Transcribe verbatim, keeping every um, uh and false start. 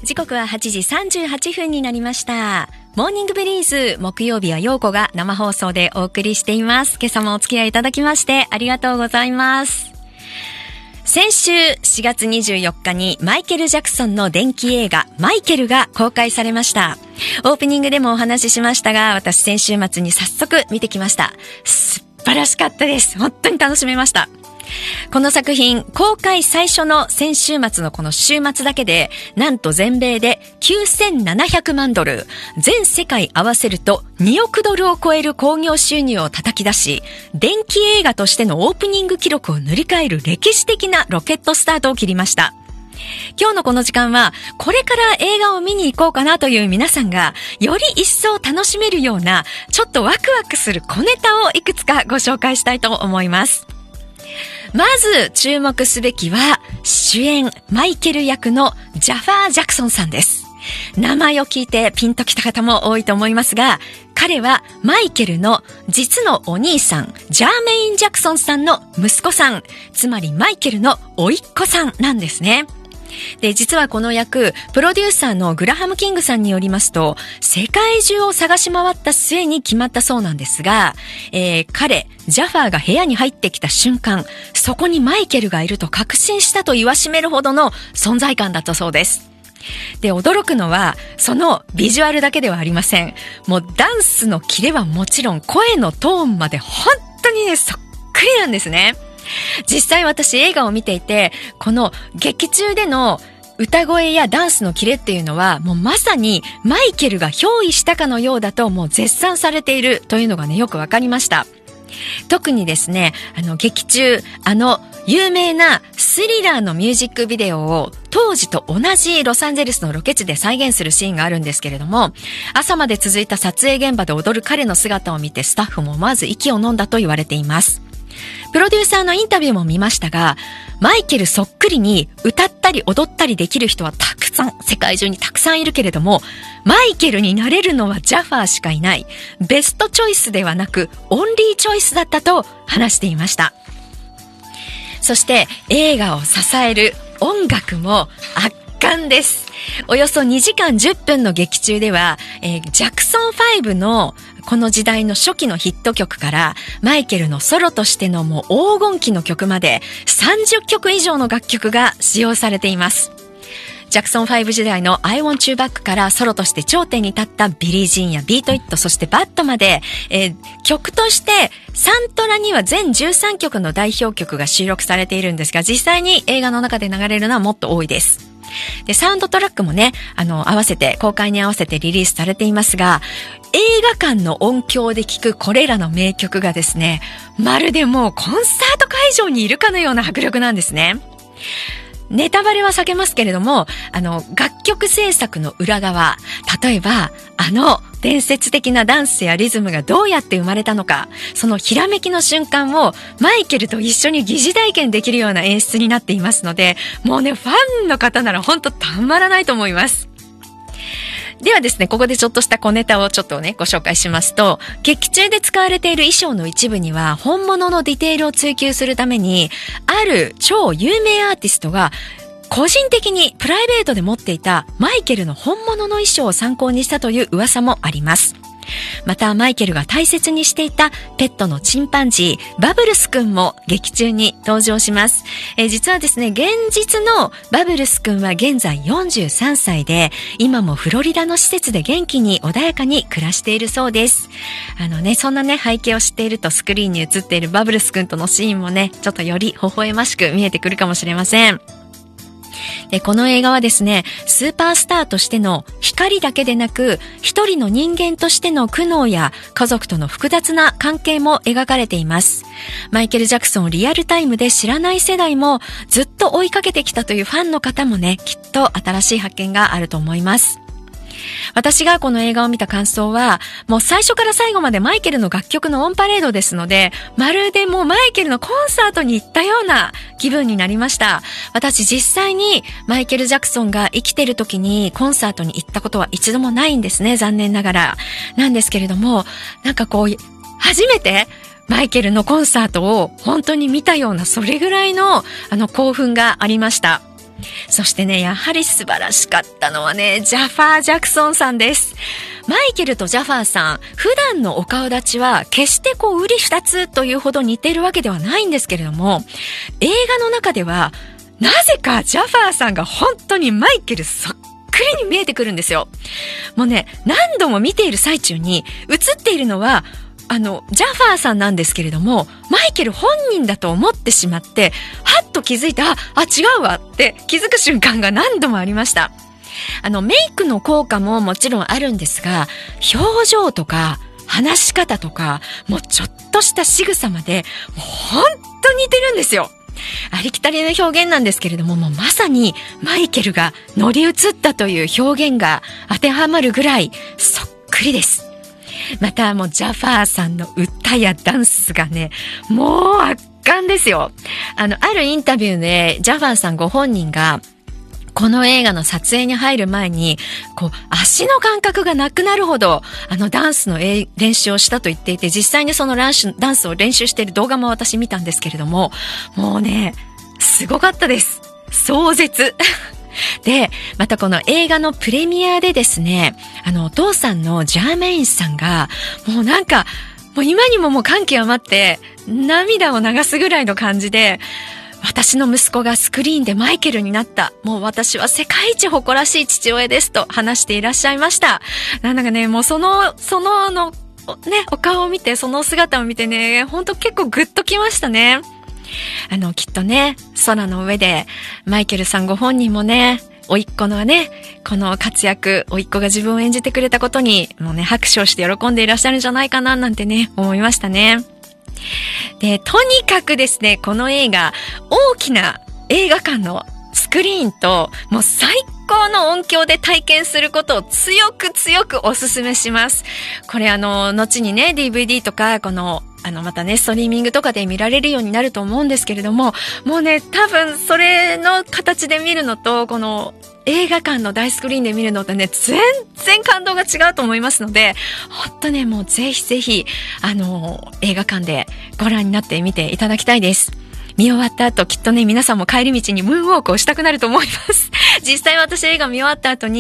時刻ははちじさんじゅうはっぷんになりました。モーニングブリーズ、木曜日は陽子が生放送でお送りしています。今朝もお付き合いいただきましてありがとうございます。先週しがつにじゅうよっかにマイケル・ジャクソンの伝記映画マイケルが公開されました。オープニングでもお話ししましたが、私先週末に早速見てきました。素晴らしかったです。本当に楽しめました。この作品、公開最初の先週末のこの週末だけで、なんと全米できゅうせんななひゃくまんドル、全世界合わせるとにおくドルを超える興行収入を叩き出し、伝記映画としてのオープニング記録を塗り替える歴史的なロケットスタートを切りました。今日のこの時間は、これから映画を見に行こうかなという皆さんが、より一層楽しめるような、ちょっとワクワクする小ネタをいくつかご紹介したいと思います。まず注目すべきは主演マイケル役のジャファー・ジャクソンさんです。名前を聞いてピンときた方も多いと思いますが、彼はマイケルの実のお兄さんジャーメイン・ジャクソンさんの息子さん、つまりマイケルの甥っ子さんなんですね。で、実はこの役、プロデューサーのグラハム・キングさんによりますと、世界中を探し回った末に決まったそうなんですが、えー、彼、ジャファーが部屋に入ってきた瞬間、そこにマイケルがいると確信したと言わしめるほどの存在感だったそうです。で、驚くのは、そのビジュアルだけではありません。もうダンスのキレはもちろん、声のトーンまで本当にね、そっくりなんですね。実際私映画を見ていて、この劇中での歌声やダンスのキレっていうのはもうまさにマイケルが憑依したかのようだともう絶賛されているというのがね、よくわかりました。特にですね、あの劇中、あの有名なスリラーのミュージックビデオを当時と同じロサンゼルスのロケ地で再現するシーンがあるんですけれども、朝まで続いた撮影現場で踊る彼の姿を見てスタッフも思わず息を飲んだと言われています。プロデューサーのインタビューも見ましたが、マイケルそっくりに歌ったり踊ったりできる人はたくさん、世界中にたくさんいるけれども、マイケルになれるのはジャファーしかいない。ベストチョイスではなく、オンリーチョイスだったと話していました。そして映画を支える音楽も圧巻です。およそにじかんじゅっぷんの劇中では、えー、ジャクソンファイブのこの時代の初期のヒット曲からマイケルのソロとしてのもう黄金期の曲までさんじゅっきょく以上の楽曲が使用されています。ジャクソンファイブ時代の I Want You Back からソロとして頂点に立ったビリー・ジーンやビート・イット、そしてバッドまで、えー、曲としてサントラには全じゅうさんきょくの代表曲が収録されているんですが、実際に映画の中で流れるのはもっと多いです。で、サウンドトラックもね、あの、合わせて、公開に合わせてリリースされていますが、映画館の音響で聴くこれらの名曲がですね、まるでもうコンサート会場にいるかのような迫力なんですね。ネタバレは避けますけれども、あの、楽曲制作の裏側、例えば、あの、伝説的なダンスやリズムがどうやって生まれたのか、そのひらめきの瞬間をマイケルと一緒に疑似体験できるような演出になっていますので、もうね、ファンの方なら本当たまらないと思います。ではですね、ここでちょっとした小ネタをちょっとね、ご紹介しますと、劇中で使われている衣装の一部には、本物のディテールを追求するために、ある超有名アーティストが、個人的にプライベートで持っていたマイケルの本物の衣装を参考にしたという噂もあります。またマイケルが大切にしていたペットのチンパンジーバブルスくんも劇中に登場します。えー、実はですね、現実のバブルスくんは現在よんじゅうさんさいで、今もフロリダの施設で元気に穏やかに暮らしているそうです。あのね、そんなね、背景を知っているとスクリーンに映っているバブルスくんとのシーンもね、ちょっとより微笑ましく見えてくるかもしれません。で、この映画はですね、スーパースターとしての光だけでなく、一人の人間としての苦悩や家族との複雑な関係も描かれています。マイケル・ジャクソンをリアルタイムで知らない世代もずっと追いかけてきたというファンの方もね、きっと新しい発見があると思います。私がこの映画を見た感想は、もう最初から最後までマイケルの楽曲のオンパレードですので、まるでもうマイケルのコンサートに行ったような気分になりました。私実際にマイケル・ジャクソンが生きてる時にコンサートに行ったことは一度もないんですね、残念ながら。なんですけれども、なんかこう、初めてマイケルのコンサートを本当に見たような、それぐらいのあの興奮がありました。 そしてね、やはり素晴らしかったのはね、ジャファー・ジャクソンさんです。マイケルとジャファーさん、普段のお顔立ちは決してこう瓜二つというほど似ているわけではないんですけれども、映画の中ではなぜかジャファーさんが本当にマイケルそっくりに見えてくるんですよ。もうね、何度も見ている最中に映っているのはあのジャファーさんなんですけれども、マイケル本人だと思ってしまって、はっと気づいて、あ、あ違うわって気づく瞬間が何度もありました。あのメイクの効果ももちろんあるんですが、表情とか話し方とか、もうちょっとした仕草までもう本当に似てるんですよ。ありきたりの表現なんですけれども、もうまさにマイケルが乗り移ったという表現が当てはまるぐらいそっくりです。またもうジャファーさんの歌やダンスがね、もう圧巻ですよ。あのあるインタビューでジャファーさんご本人がこの映画の撮影に入る前に、こう、足の感覚がなくなるほど、あの、ダンスの練習をしたと言っていて、実際にそのダンスを練習している動画も私見たんですけれども、もうね、すごかったです。壮絶。で、またこの映画のプレミアでですね、あの、お父さんのジャーメインさんが、もうなんか、もう今にももう感極まって、涙を流すぐらいの感じで、私の息子がスクリーンでマイケルになった。もう私は世界一誇らしい父親ですと話していらっしゃいました。なんだかね、もうその、そのの、ね、お顔を見て、その姿を見てね、ほんと結構グッときましたね。あの、きっとね、空の上で、マイケルさんご本人もね、甥っ子のね、この活躍、甥っ子が自分を演じてくれたことに、もうね、拍手をして喜んでいらっしゃるんじゃないかな、なんてね、思いましたね。で、とにかくですね、この映画、大きな映画館のスクリーンと、もう最高の音響で体験することを強く強くお勧めします。これあの、後にね、ディーブイディー とか、この、あの、またね、ストリーミングとかで見られるようになると思うんですけれども、もうね、多分それの形で見るのと、この映画館の大スクリーンで見るのとね、全然感動が違うと思いますので、ほんとね、もうぜひぜひ、あの、映画館でご覧になってみていただきたいです。見終わった後、きっとね、皆さんも帰り道にムーンウォークをしたくなると思います。実際私映画見終わった後に、